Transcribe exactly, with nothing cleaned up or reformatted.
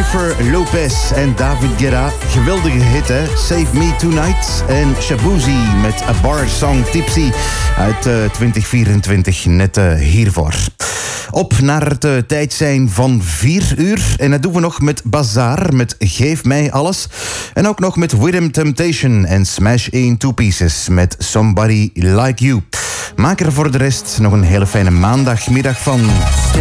Jennifer Lopez en David Guetta. Geweldige hit, hè? Save Me Tonight. En Shabuzi met A Bar Song Tipsy uit uh, twintig vierentwintig, net uh, hiervoor. Op naar het uh, tijd zijn van vier uur. En dat doen we nog met Bazaar, met Geef Mij Alles. En ook nog met Rhythm Temptation en Smash in Two Pieces met Somebody Like You. Maak er voor de rest nog een hele fijne maandagmiddag van.